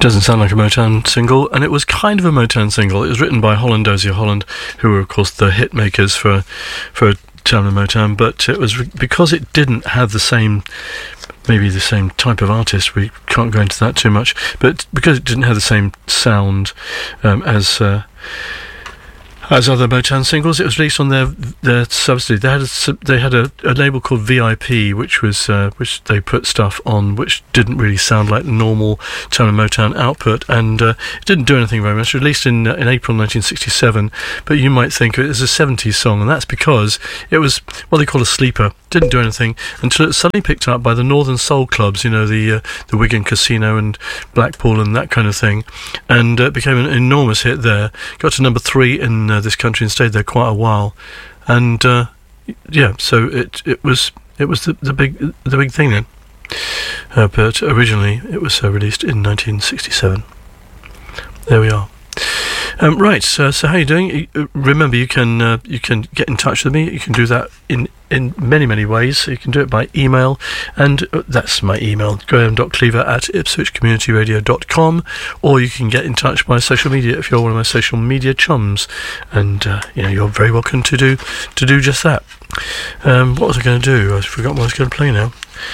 Doesn't sound like a Motown single, and it was kind of a Motown single. It was written by Holland Dozier Holland, who were, of course, the hit makers for Town and Motown, but it was because it didn't have the same type of artist. We can't go into that too much, but because it didn't have the same sound as other Motown singles, it was released on their subsidy. They had a label called VIP, which they put stuff on which didn't really sound like normal Town and Motown output, and it didn't do anything very much. Released in April 1967, but you might think it was a 70s song, and that's because it was what they call a sleeper. Didn't do anything until it suddenly picked up by the Northern Soul clubs, the Wigan Casino and Blackpool and that kind of thing, and it became an enormous hit there. Got to number 3 in this country and stayed there quite a while, and so it was the big thing then. But originally it was released in 1967. There we are. Right, so how are you doing? Remember, you can get in touch with me. You can do that in many ways. You can do it by email, and that's my email, graham.cleaver@ipswichcommunityradio.com, or you can get in touch by social media if you're one of my social media chums, and you're very welcome to do just that. What was I going to do? I forgot what I was going to play now.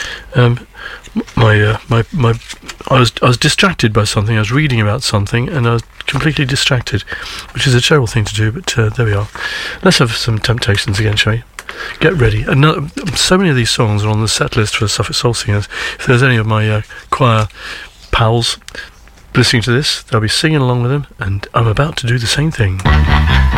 I was distracted by something. I was reading about something, and I was completely distracted, which is a terrible thing to do, but there we are. Let's have some Temptations again, shall we? Get ready. And so many of these songs are on the set list for Suffolk Soul Singers. If there's any of my choir pals listening to this, they'll be singing along with them, and I'm about to do the same thing.